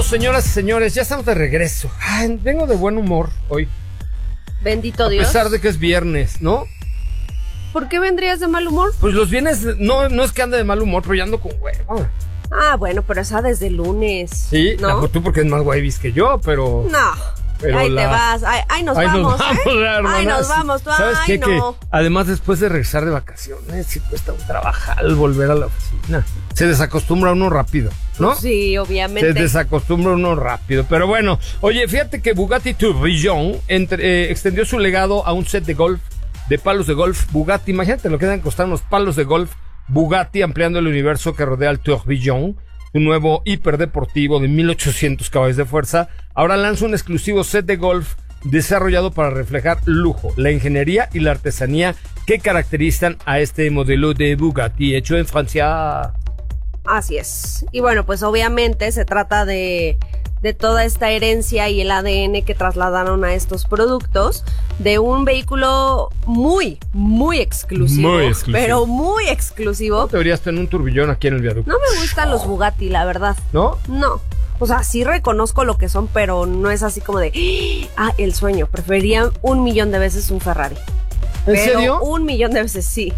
Bueno, señoras y señores, ya estamos de regreso. Ay, vengo de buen humor hoy. Bendito Dios. A pesar de que es viernes, ¿no? ¿Por qué vendrías de mal humor? Pues los viernes, no es que ande de mal humor, pero ya ando con huevo. Ah, bueno, pero esa desde el lunes. Sí, ¿no? Pues tú porque es más guayvis que yo, pero... No. Pero ahí te vas, ahí nos vamos, ahí nos vamos, ¿Sabes qué? No. Que además después de regresar de vacaciones, sí cuesta un trabajar volver a la oficina. Se desacostumbra uno rápido, ¿no? Sí, obviamente. Se desacostumbra uno rápido, pero bueno. Oye, fíjate que Bugatti Tourbillon extendió su legado a un set de golf, de palos de golf Bugatti. Imagínate lo que deben costar unos palos de golf Bugatti, ampliando el universo que rodea al Tourbillon. Un nuevo hiperdeportivo de 1800 caballos de fuerza, ahora lanza un exclusivo set de golf desarrollado para reflejar lujo, la ingeniería y la artesanía que caracterizan a este modelo de Bugatti hecho en Francia. Así es. Y bueno, pues obviamente se trata de toda esta herencia y el ADN que trasladaron a estos productos, de un vehículo muy, muy exclusivo. Muy exclusivo. Pero muy exclusivo. ¿No deberías tener un turbillón aquí en el viaducto? No me gustan los Bugatti, la verdad. ¿No? No. O sea, sí reconozco lo que son, pero no es así como de... el sueño. Preferiría 1,000,000 de veces un Ferrari. ¿En serio? 1,000,000 de veces, sí.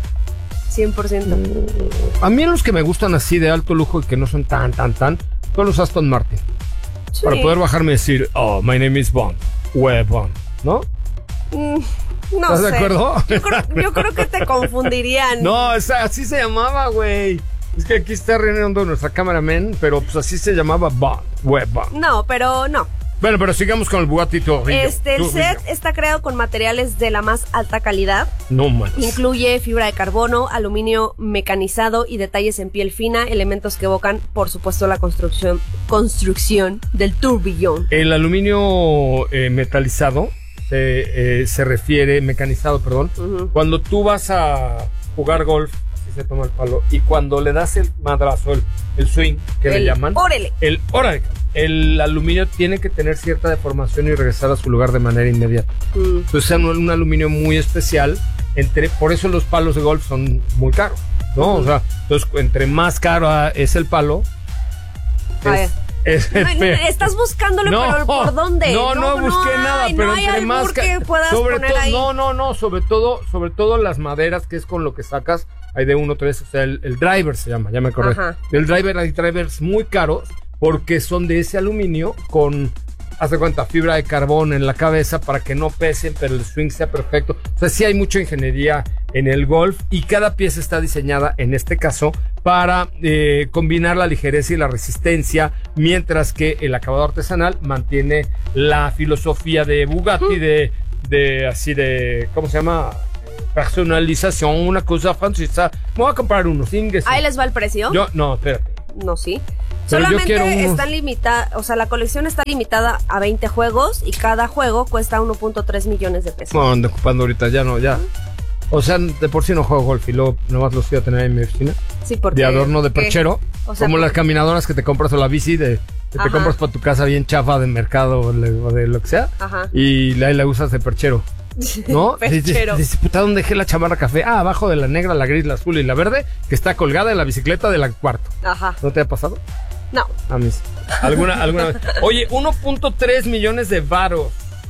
100%. A mí los que me gustan así de alto lujo y que no son tan, son los Aston Martin. Sí. Para poder bajarme y decir, oh, my name is Bond, Web Bond, ¿no? No ¿Estás sé. de acuerdo? Yo creo que te confundirían. No, así se llamaba, güey. Es que aquí está reuniendo nuestra cameraman, pero pues así se llamaba Bond, Web Bond. No, pero no. Bueno, pero sigamos con el Bugatti Tourbillon. El set está creado con materiales de la más alta calidad. No manches. Incluye fibra de carbono, aluminio mecanizado y detalles en piel fina, elementos que evocan, por supuesto, la construcción del tourbillon. El aluminio metalizado se refiere, mecanizado, perdón, cuando tú vas a jugar golf, así se toma el palo, y cuando le das el madrazo, el swing, que le llaman. ¡Órale! El aluminio tiene que tener cierta deformación y regresar a su lugar de manera inmediata. Entonces es un aluminio muy especial. Por eso los palos de golf son muy caros, ¿no? O sea, entonces entre más caro es el palo, estás buscándolo, pero ¿por dónde? No busqué nada, pero no hay entre más que puedas poner ahí. sobre todo las maderas, que es con lo que sacas. Hay de 1, 3, o sea, el driver se llama, ya me acordé. Del driver hay drivers muy caros porque son de ese aluminio con, haz de cuenta, fibra de carbón en la cabeza para que no pesen, pero el swing sea perfecto. O sea, sí hay mucha ingeniería en el golf y cada pieza está diseñada, en este caso, para combinar la ligereza y la resistencia, mientras que el acabado artesanal mantiene la filosofía de Bugatti de ¿cómo se llama? Personalización, una cosa francesa. Me voy a comprar unos. Ahí les va el precio. No, espérate. No, sí. Pero solamente están limitadas, o sea, la colección está limitada a 20 juegos y cada juego cuesta 1.3 millones de pesos. No, ando ocupando ahorita, ya. O sea, de por sí no juego golf y luego nomás los voy a tener en mi oficina. Sí, porque... De adorno, de perchero. O sea, como las caminadoras que te compras o la bici que te compras para tu casa bien chafa de mercado o de lo que sea. Ajá. Y ahí la usas de perchero. ¿No? Perchero. Dice, puta, ¿dónde dejé la chamarra café? Abajo de la negra, la gris, la azul y la verde, que está colgada en la bicicleta de la cuarto. Ajá. ¿No te ha pasado? No. A mí sí. ¿Alguna vez? Oye, 1.3 millones de varos.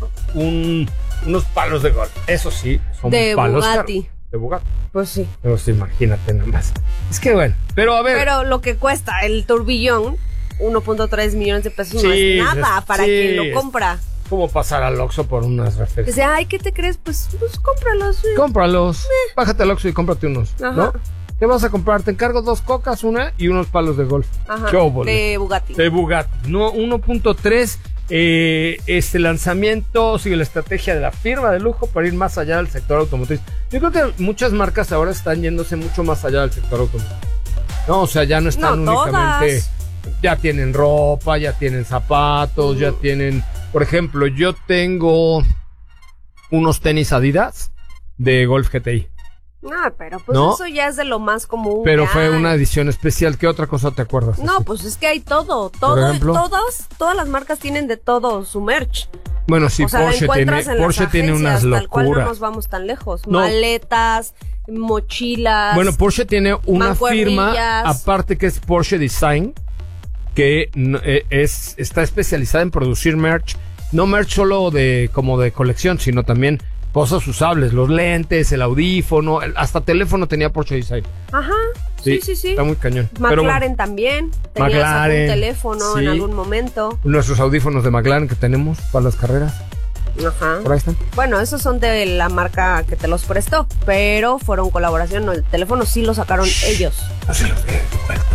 Unos palos de golf. Eso sí, son de palos Bugatti. caros. De Bugatti. Pues sí. Pero sí, imagínate nada más. Es que bueno, pero a ver. Pero lo que cuesta el tourbillon, 1.3 millones de pesos, no es nada para quien lo compra. Como pasar al Oxxo por unas refrescos. Dice, ay, ¿qué te crees? Pues cómpralos. Cómpralos. Bájate al Oxxo y cómprate unos. Ajá. ¿No? ¿Qué vas a comprar? Te encargo 2 cocas, una y unos palos de golf. Ajá. ¿Qué de Bugatti. De Bugatti. No, 1.3. Este lanzamiento sigue la estrategia de la firma de lujo para ir más allá del sector automotriz. Yo creo que muchas marcas ahora están yéndose mucho más allá del sector automotriz. No, o sea, ya no están únicamente... Todas. Ya tienen ropa, ya tienen zapatos, ya tienen... Por ejemplo, yo tengo unos tenis Adidas de Golf GTI. Pero pues ¿no? Eso ya es de lo más común. Pero fue una edición especial. ¿Qué otra cosa te acuerdas? No, pues es que hay todo. Todas las marcas tienen de todo su merch. Bueno, sí, o sea, Porsche tiene unas locuras. Tal cual no nos vamos tan lejos. No. Maletas, mochilas. Bueno, Porsche tiene una firma aparte que es Porsche Design, que está especializada en producir merch, no merch solo como de colección, sino también cosas usables, los lentes, el audífono, hasta teléfono tenía Porsche Design. Ajá, sí. Está muy cañón. McLaren también, tenía un teléfono en algún momento. Nuestros audífonos de McLaren que tenemos para las carreras. Ajá. Por ahí están. Bueno, esos son de la marca que te los prestó, pero fueron colaboración, no, el teléfono sí lo sacaron ellos. No se los he devuelto.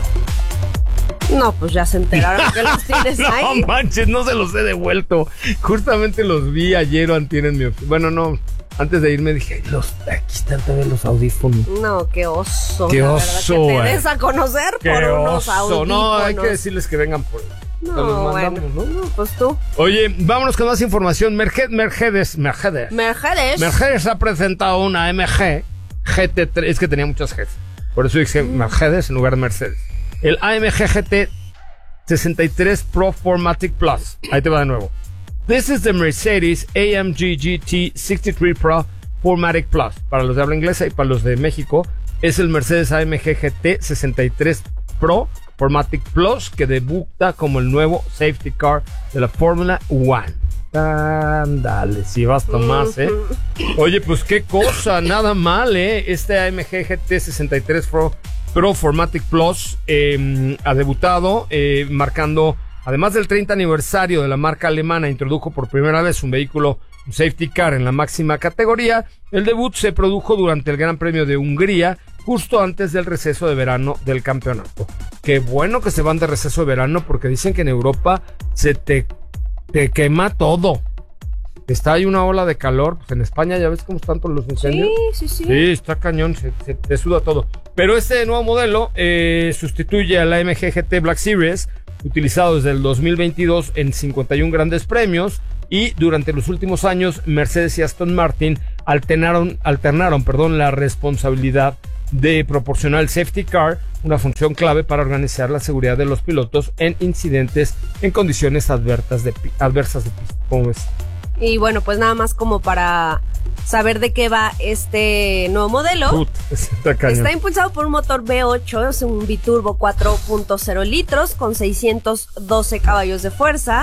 No, pues ya se enteraron que los tienes ahí. No manches, no se los he devuelto. Justamente los vi ayer o antier en mi oficina. Bueno, no, antes de irme dije, aquí están también los audífonos. No, qué oso. Qué oso, que te des a conocer por unos audífonos. No, hay que decirles que vengan por... No, los mandamos, bueno, ¿no? Pues tú. Oye, vámonos con más información. Mercedes ha presentado una AMG GT3. Es que tenía muchas Gs. Por eso dije Mercedes en lugar de Mercedes. El AMG GT 63 Pro 4matic Plus. Ahí te va de nuevo. This is the Mercedes AMG GT 63 Pro 4matic Plus. Para los de habla inglesa y para los de México, es el Mercedes AMG GT 63 Pro 4matic Plus, que debuta como el nuevo safety car de la Fórmula 1. Ándale, si basta más, Oye, pues qué cosa, nada mal, Este AMG GT 63 Pro 4matic Plus ha debutado, marcando, además del 30 aniversario de la marca alemana, introdujo por primera vez un safety car en la máxima categoría. El debut se produjo durante el Gran Premio de Hungría, justo antes del receso de verano del campeonato. Qué bueno que se van de receso de verano, porque dicen que en Europa se te quema todo. Está ahí una ola de calor, pues en España ya ves cómo están todos los incendios. Sí. Sí, está cañón, se te suda todo. Pero este nuevo modelo sustituye al AMG GT Black Series, utilizado desde el 2022 en 51 grandes premios, y durante los últimos años Mercedes y Aston Martin alternaron la responsabilidad de proporcionar el safety car, una función clave para organizar la seguridad de los pilotos en incidentes en condiciones adversas de pista. ¿Cómo ves? Y bueno, pues nada más como para saber de qué va este nuevo modelo. Está impulsado por un motor V8, es un biturbo 4.0 litros con 612 caballos de fuerza,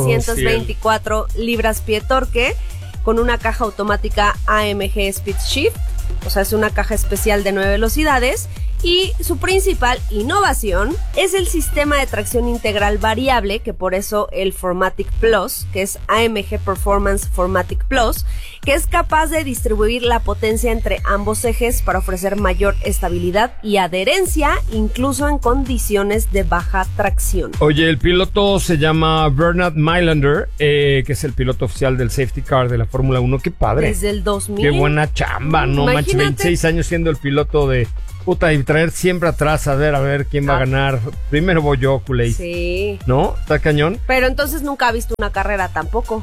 624 libras-pie torque, con una caja automática AMG Speed Shift, o sea, es una caja especial de 9 velocidades. Y su principal innovación es el sistema de tracción integral variable, que por eso el 4matic Plus, que es AMG Performance 4matic Plus, que es capaz de distribuir la potencia entre ambos ejes para ofrecer mayor estabilidad y adherencia, incluso en condiciones de baja tracción. Oye, el piloto se llama Bernard Mailander, que es el piloto oficial del safety car de la Fórmula 1. ¡Qué padre! Desde el 2000. ¡Qué buena chamba! No manches, 26 años siendo el piloto de... Puta, y traer siempre atrás a ver quién va a ganar. Primero voy yo, Kool-Aid. Sí. ¿No? ¿Está cañón? Pero entonces nunca ha visto una carrera tampoco.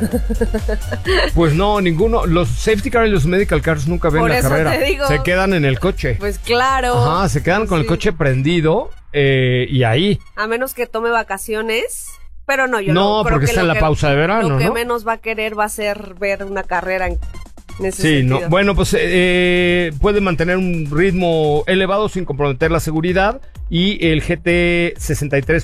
Pues no, ninguno. Los safety cars y los medical cars nunca ven la carrera. Te digo. Se quedan en el coche. Pues claro. Ajá, se quedan con el coche prendido y ahí. A menos que tome vacaciones. Pero no, yo no creo porque está en la pausa de verano, Lo que ¿no? menos va a querer va a ser ver una carrera en ese sí, sentido. No. Bueno, pues puede mantener un ritmo elevado sin comprometer la seguridad, y el GT 63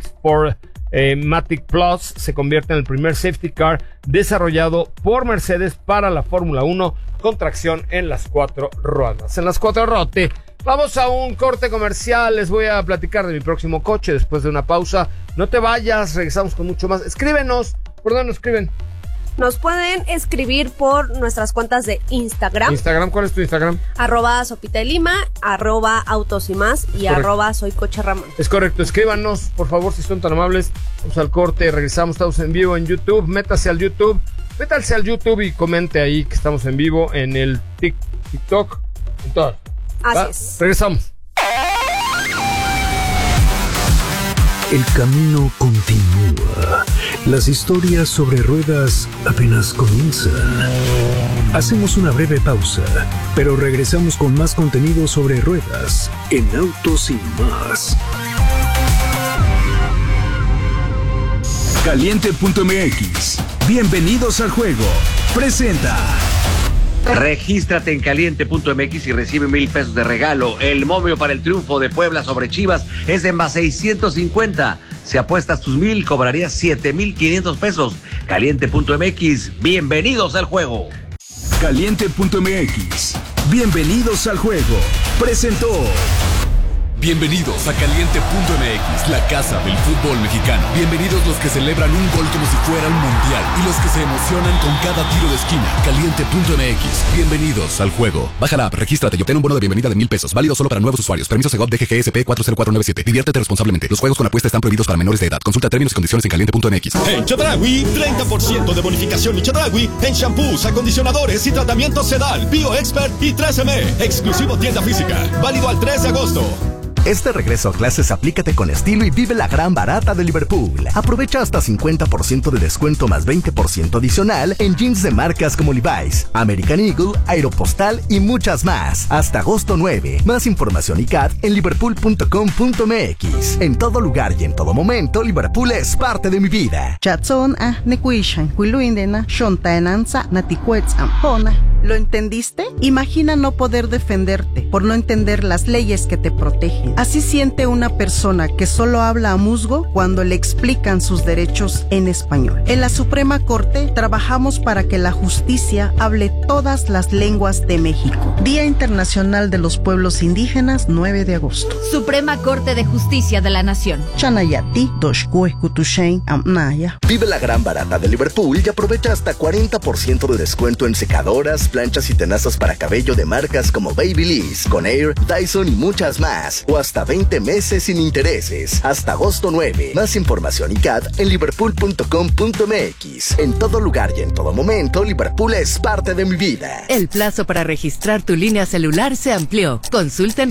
4matic Plus se convierte en el primer safety car desarrollado por Mercedes para la Fórmula 1 con tracción en las 4 ruedas. En las 4 rote. Vamos a un corte comercial, les voy a platicar de mi próximo coche después de una pausa. No te vayas, regresamos con mucho más. Escríbenos, ¿por dónde nos escriben? Nos pueden escribir por nuestras cuentas de Instagram. ¿Instagram? ¿Cuál es tu Instagram? @Sopita de Lima, @Autos y Más y @SoyCocheRamón. Es correcto, escríbanos, por favor, si son tan amables. Vamos al corte, regresamos, estamos en vivo en YouTube. Métase al YouTube y comente ahí que estamos en vivo en el TikTok, en todas. Así es. Regresamos. El camino continúa. Las historias sobre ruedas apenas comienzan. Hacemos una breve pausa, pero regresamos con más contenido sobre ruedas en Autos y Más. Caliente.mx. Bienvenidos al juego. Presenta. Regístrate en caliente.mx y recibe 1,000 pesos de regalo. El momio para el triunfo de Puebla sobre Chivas es de más 650. Si apuestas tus 1,000, cobrarías 7,500 pesos. Caliente.mx, bienvenidos al juego. Caliente.mx, bienvenidos al juego. Presentó. Bienvenidos a Caliente.mx, la casa del fútbol mexicano. Bienvenidos los que celebran un gol como si fuera un mundial y los que se emocionan con cada tiro de esquina. Caliente.mx, bienvenidos al juego. Baja la app, regístrate y obtén un bono de bienvenida de 1,000 pesos. Válido solo para nuevos usuarios. Permiso Segov DGGSP 40497. Diviértete responsablemente. Los juegos con apuesta están prohibidos para menores de edad. Consulta términos y condiciones en Caliente.mx. En Chedraui, 30% de bonificación y Chedraui en shampoos, acondicionadores y tratamientos Sedal, BioExpert y 3M. Exclusivo tienda física. Válido al 3 de agosto. Este regreso a clases aplícate con estilo y vive la gran barata de Liverpool. Aprovecha hasta 50% de descuento más 20% adicional en jeans de marcas como Levi's, American Eagle, Aeropostal y muchas más. Hasta agosto 9. Más información y CAT en liverpool.com.mx. En todo lugar y en todo momento, Liverpool es parte de mi vida. ¿Lo entendiste? Imagina no poder defenderte por no entender las leyes que te protegen. Así siente una persona que solo habla a musgo cuando le explican sus derechos en español. En la Suprema Corte trabajamos para que la justicia hable todas las lenguas de México. Día Internacional de los Pueblos Indígenas, 9 de agosto. Suprema Corte de Justicia de la Nación. Chanayati, Doshkue, Kutushain, Amnaya. Vive la gran barata de Liverpool y aprovecha hasta 40% de descuento en secadoras, planchas y tenazas para cabello de marcas como Babyliss, Conair, Dyson y muchas más. O hasta 20 meses sin intereses. Hasta agosto 9. Más información y CAT en liverpool.com.mx. En todo lugar y en todo momento, Liverpool es parte de mi vida. El plazo para registrar tu línea celular se amplió. Consulta en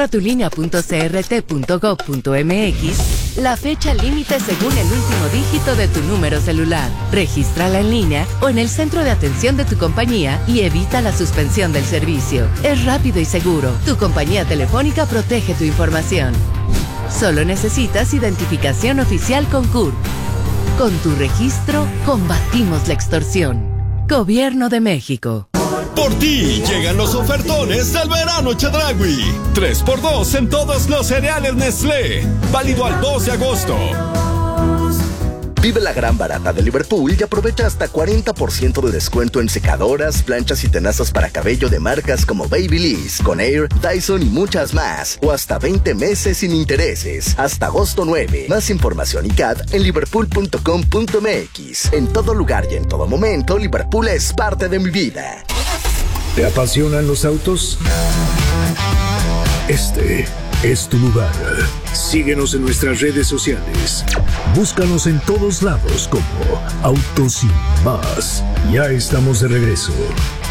registratulínea.crt.gov.mx la fecha límite según el último dígito de tu número celular. Regístrala en línea o en el centro de atención de tu compañía y evita la suspensión del servicio. Es rápido y seguro. Tu compañía telefónica protege tu información. Solo necesitas identificación oficial con CURP. Con tu registro, combatimos la extorsión. Gobierno de México. Por ti llegan los ofertones del verano Chedraui. 3x2 en todos los cereales Nestlé. Válido al 2 de agosto. Vive la gran barata de Liverpool y aprovecha hasta 40% de descuento en secadoras, planchas y tenazas para cabello de marcas como Babyliss, Conair, Dyson y muchas más. O hasta 20 meses sin intereses. Hasta agosto 9. Más información y CAT en liverpool.com.mx. En todo lugar y en todo momento, Liverpool es parte de mi vida. ¿Te apasionan los autos? Este es tu lugar. Síguenos en nuestras redes sociales. Búscanos en todos lados como Autos Sin Más. Ya estamos de regreso.